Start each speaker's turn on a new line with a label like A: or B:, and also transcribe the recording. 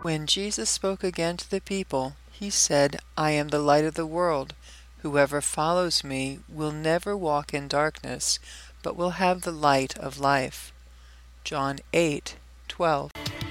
A: When Jesus spoke again to the people, he said, "I am the light of the world. Whoever follows me will never walk in darkness, but will have the light of life." John 8:12.